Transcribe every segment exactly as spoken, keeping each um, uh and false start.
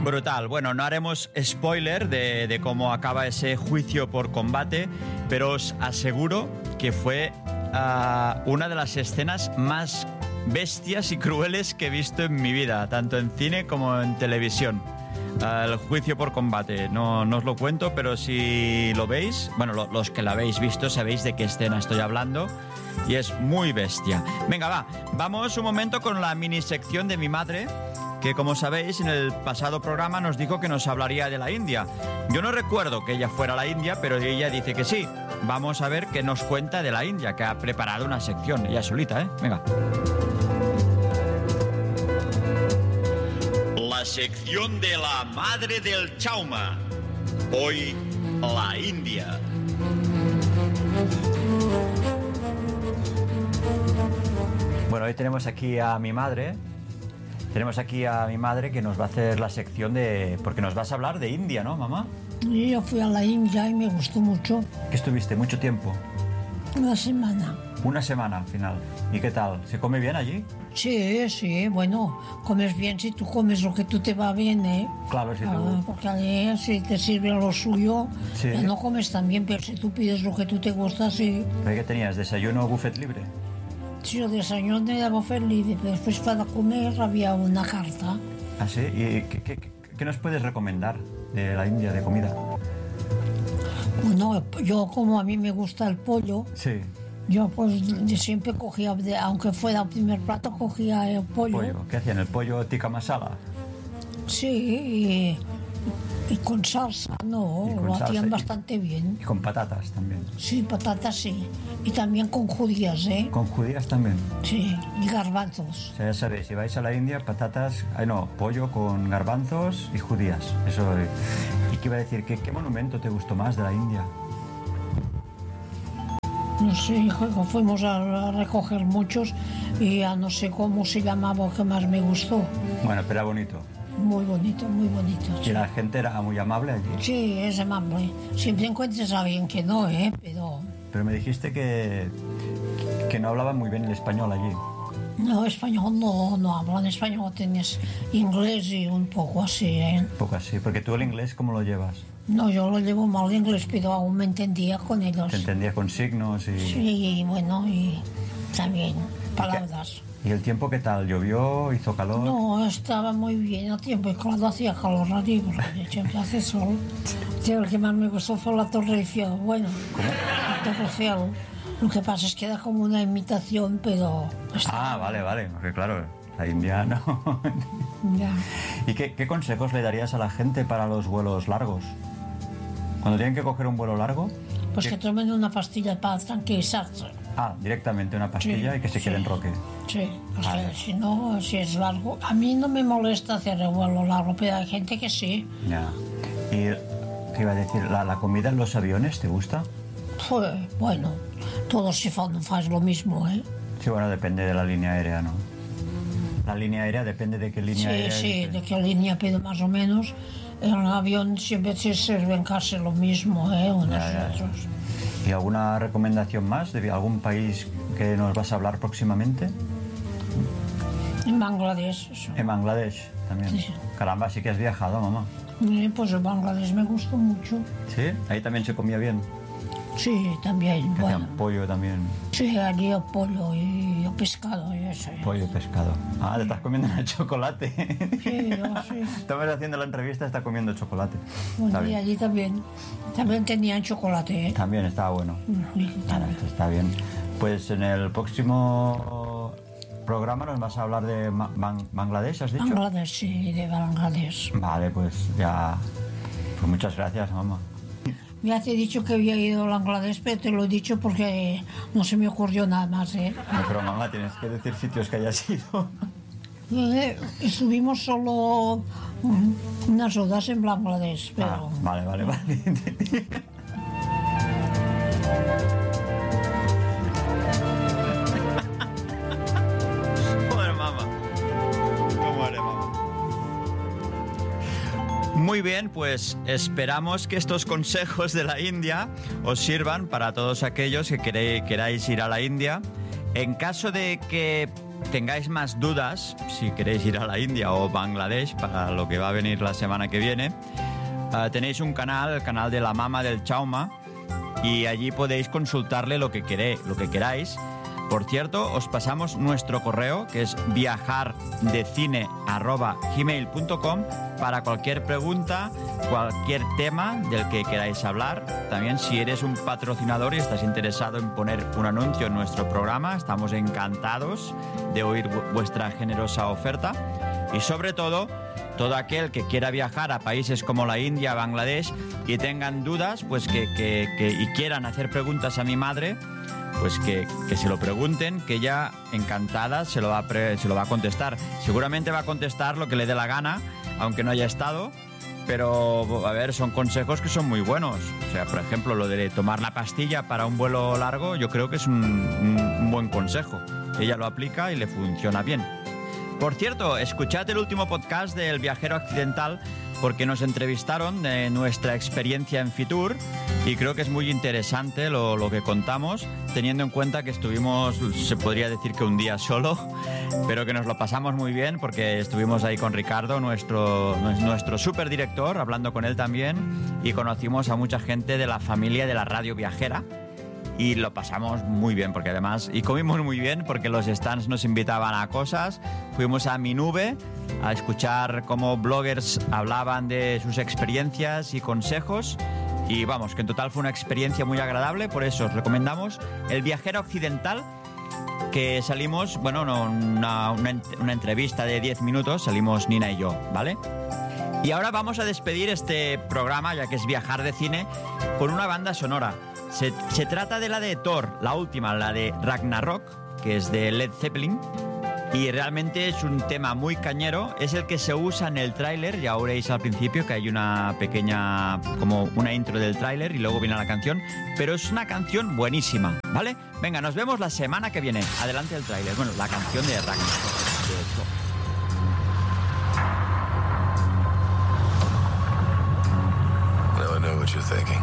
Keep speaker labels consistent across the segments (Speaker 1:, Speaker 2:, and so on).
Speaker 1: Brutal. Bueno, no haremos spoiler de, de cómo acaba ese juicio por combate, pero os aseguro que fue uh, una de las escenas más bestias y crueles que he visto en mi vida, tanto en cine como en televisión. Uh, el juicio por combate, no, no os lo cuento, pero si lo veis, bueno, lo, los que la habéis visto sabéis de qué escena estoy hablando y es muy bestia. Venga, va, vamos un momento con la mini sección de mi madre, que como sabéis en el pasado programa nos dijo que nos hablaría de la India. Yo no recuerdo que ella fuera a la India, pero ella dice que sí. Vamos a ver qué nos cuenta de la India, que ha preparado una sección, ella solita, ¿eh? Venga. La sección de la madre del Chauma. Hoy, la India. Bueno, hoy tenemos aquí a mi madre. Tenemos aquí a mi madre que nos va a hacer la sección de... Porque nos vas a hablar de India, ¿no, mamá?
Speaker 2: Yo fui a la India y me gustó mucho.
Speaker 1: ¿Qué estuviste? ¿Mucho tiempo?
Speaker 2: Una semana.
Speaker 1: Una semana, al final. ¿Y qué tal? ¿Se come bien allí?
Speaker 2: Sí, sí, bueno, comes bien si tú comes lo que tú te va bien, ¿eh?
Speaker 1: Claro, si
Speaker 2: claro,
Speaker 1: tú...
Speaker 2: Porque allí si te sirven lo suyo,
Speaker 1: sí.
Speaker 2: Ya no comes tan bien, pero si tú pides lo que tú te gusta, sí.
Speaker 1: ¿Pero qué tenías? ¿Desayuno o buffet libre?
Speaker 2: Sí, el desayuno era buffet libre, pero después para comer había una carta.
Speaker 1: ¿Ah, sí? ¿Y qué, qué, qué nos puedes recomendar de la India, de comida?
Speaker 2: Bueno, yo como a mí me gusta el pollo...
Speaker 1: Sí.
Speaker 2: Yo pues yo siempre cogía, aunque fuera el primer plato, cogía el pollo.
Speaker 1: ¿Pollo? ¿Qué hacían? ¿El pollo tikka masala?
Speaker 2: Sí, y, y con salsa, no,
Speaker 1: con
Speaker 2: lo
Speaker 1: salsa
Speaker 2: hacían
Speaker 1: y,
Speaker 2: bastante bien.
Speaker 1: Y con patatas también.
Speaker 2: Sí, patatas sí. Y también con judías, ¿eh?
Speaker 1: ¿Con judías también?
Speaker 2: Sí, y garbanzos.
Speaker 1: O sea, ya sabéis, si vais a la India, patatas, ay no, pollo con garbanzos y judías. Eso. ¿Y qué iba a decir? ¿Qué, qué monumento te gustó más de la India?
Speaker 2: No sé, hijo, fuimos a recoger muchos y ya no sé cómo se llamaba el que más me gustó.
Speaker 1: Bueno, pero era bonito.
Speaker 2: Muy bonito, muy bonito.
Speaker 1: ¿Y la gente era muy amable allí?
Speaker 2: Sí, es amable. Siempre encuentras a alguien que no, ¿eh? Pero...
Speaker 1: Pero me dijiste que, que no hablaban muy bien el español allí.
Speaker 2: No, español no, no hablan español, tienes inglés y un poco así, ¿eh?
Speaker 1: Un poco así, porque tú el inglés, ¿cómo lo llevas?
Speaker 2: No, yo lo llevo mal inglés, pero aún me entendía con ellos.
Speaker 1: Te entendía con signos y...
Speaker 2: Sí, bueno, y también palabras.
Speaker 1: ¿Y, ¿Y el tiempo qué tal? ¿Llovió? ¿Hizo calor?
Speaker 2: No, estaba muy bien el tiempo, y claro, hacía calor allí, porque siempre hace sol. Sí, el que más me gustó fue la Torre Eiffel, bueno,
Speaker 1: ¿Cómo?
Speaker 2: la Torre Eiffel. Lo que pasa es que era como una imitación, pero...
Speaker 1: Ah, vale, vale, porque claro, la India no...
Speaker 2: Ya.
Speaker 1: ¿Y qué, qué consejos le darías a la gente para los vuelos largos? Cuando tienen que coger un vuelo largo...
Speaker 2: Pues
Speaker 1: ¿qué?
Speaker 2: que tomen una pastilla para tranquilizarse.
Speaker 1: Ah, directamente una pastilla
Speaker 2: Sí,
Speaker 1: y que se
Speaker 2: sí.
Speaker 1: quede en roque.
Speaker 2: Sí, pues
Speaker 1: Vale.
Speaker 2: que si no, si es largo... A mí no me molesta hacer el vuelo largo, pero hay gente que sí.
Speaker 1: Ya. ¿Y qué iba a decir? ¿La, la comida en los aviones te gusta?
Speaker 2: Pues, bueno, todos si fan, faz lo mismo, ¿eh?
Speaker 1: Sí, bueno, depende de la línea aérea, ¿no? La línea aérea depende de qué línea
Speaker 2: Sí,
Speaker 1: aérea...
Speaker 2: sí,
Speaker 1: es.
Speaker 2: de qué línea, pero más o menos. En el avión siempre se sirven casi lo mismo, ¿eh? Unos
Speaker 1: Ya, ya,
Speaker 2: y
Speaker 1: ya.
Speaker 2: otros.
Speaker 1: ¿Y alguna recomendación más de algún país que nos vas a hablar próximamente?
Speaker 2: En Bangladesh, eso.
Speaker 1: En Bangladesh también.
Speaker 2: Sí.
Speaker 1: Caramba, sí que has viajado, mamá.
Speaker 2: Eh, pues en Bangladesh me gustó mucho.
Speaker 1: ¿Sí? Ahí también se comía bien.
Speaker 2: Sí, también,
Speaker 1: Que
Speaker 2: bueno.
Speaker 1: hacían pollo también.
Speaker 2: Sí, allí el pollo y el pescado y eso. ¿eh?
Speaker 1: Pollo y pescado. Ah, te estás comiendo el chocolate.
Speaker 2: Sí, yo sí.
Speaker 1: Estamos haciendo la entrevista, está comiendo chocolate.
Speaker 2: Bueno,
Speaker 1: Está
Speaker 2: y
Speaker 1: bien.
Speaker 2: allí también. También tenían chocolate, ¿eh?
Speaker 1: También estaba bueno.
Speaker 2: Sí, también.
Speaker 1: Está bien. Pues en el próximo programa nos vas a hablar de Ma- Ban- Bangladesh, ¿has dicho?
Speaker 2: Bangladesh, sí, de Bangladesh.
Speaker 1: Vale, pues ya... Pues muchas gracias, mamá.
Speaker 2: Ya te he dicho que había ido a Bangladesh, pero te lo he dicho porque no se me ocurrió nada más, ¿eh?
Speaker 1: No, pero mamá, tienes que decir sitios que hayas ido.
Speaker 2: Eh, Estuvimos solo mm, unas horas en Bangladesh, pero...
Speaker 1: Ah, vale, vale, vale. Joder, mamá. ¿Cómo eres, mamá? Muy bien, pues esperamos que estos consejos de la India os sirvan para todos aquellos que queréis, queráis ir a la India. En caso de que tengáis más dudas, si queréis ir a la India o Bangladesh para lo que va a venir la semana que viene, uh, tenéis un canal, el canal de la Mama del Chauma, y allí podéis consultarle lo que queréis, lo que queráis. Por cierto, os pasamos nuestro correo, que es viajardecine arroba gmail punto com, para cualquier pregunta, cualquier tema del que queráis hablar. También, si eres un patrocinador y estás interesado en poner un anuncio en nuestro programa, estamos encantados de oír vuestra generosa oferta. Y sobre todo, todo aquel que quiera viajar a países como la India, Bangladesh, y tengan dudas, pues que, que, que y quieran hacer preguntas a mi madre, pues que, que se lo pregunten, que ella encantada se lo, va a pre, se lo va a contestar. Seguramente va a contestar lo que le dé la gana, aunque no haya estado, pero a ver, son consejos que son muy buenos. O sea, por ejemplo, lo de tomar la pastilla para un vuelo largo, yo creo que es un, un, un buen consejo. Ella lo aplica y le funciona bien. Por cierto, escuchad el último podcast del Viajero Accidental, porque nos entrevistaron de nuestra experiencia en Fitur, y creo que es muy interesante lo, lo que contamos, teniendo en cuenta que estuvimos, se podría decir que un día solo, pero que nos lo pasamos muy bien porque estuvimos ahí con Ricardo, nuestro, nuestro superdirector, hablando con él también, y conocimos a mucha gente de la familia de la radio viajera. Y lo pasamos muy bien, porque además, y comimos muy bien, porque los stands nos invitaban a cosas. Fuimos a Mi Nube a escuchar cómo bloggers hablaban de sus experiencias y consejos. Y vamos, que en total fue una experiencia muy agradable. Por eso os recomendamos El Viajero Occidental, que salimos, bueno, no, una, una, una entrevista de diez minutos, salimos Nina y yo, ¿vale? Y ahora vamos a despedir este programa, ya que es Viajar de Cine, con una banda sonora. Se, se trata de la de Thor, la última, la de Ragnarok, que es de Led Zeppelin, y realmente es un tema muy cañero. Es el que se usa en el tráiler, ya oréis al principio que hay una pequeña, como una intro del tráiler y luego viene la canción, pero es una canción buenísima, ¿vale? Venga, nos vemos la semana que viene. Adelante el tráiler, bueno, la canción de Ragnarok, de Thor.
Speaker 3: Now I know what you're thinking.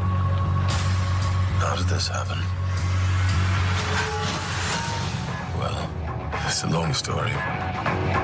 Speaker 3: How did this happen? Well, it's a long story.